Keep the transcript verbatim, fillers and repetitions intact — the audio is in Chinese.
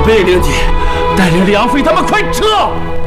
命令你带领梁飞他们快撤！